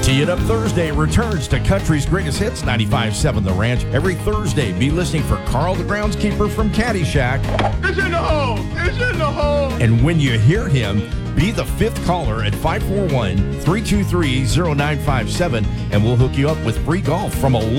Tee It Up Thursday returns to Country's Greatest Hits 95.7 The Ranch. Every Thursday, be listening for Carl the Groundskeeper from Caddyshack. It's in the hole! It's in the hole! And when you hear him, be the fifth caller at 541-323-0957, and we'll hook you up with free golf from a